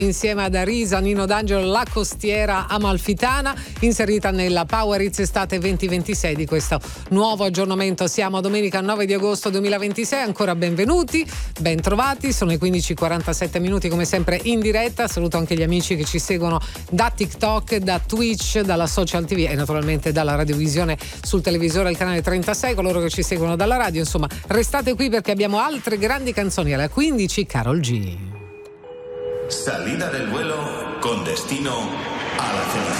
Insieme ad Arisa, Nino D'Angelo, La Costiera Amalfitana, inserita nella Power Hits Estate 2026 di questo nuovo aggiornamento. Siamo a domenica 9 di agosto 2026, ancora benvenuti, ben trovati, sono le 15:47 come sempre in diretta. Saluto anche gli amici che ci seguono da TikTok, da Twitch, dalla Social TV e naturalmente dalla radiovisione sul televisore al canale 36, coloro che ci seguono dalla radio. Insomma, restate qui perché abbiamo altre grandi canzoni. Alla 15 Karol G. Salida del vuelo con destino a la felicidad.